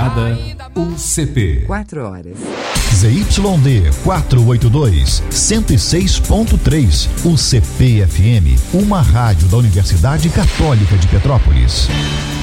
Estrada UCP. 4 horas. ZYD 482, 106.3, UCP FM, uma rádio da Universidade Católica de Petrópolis.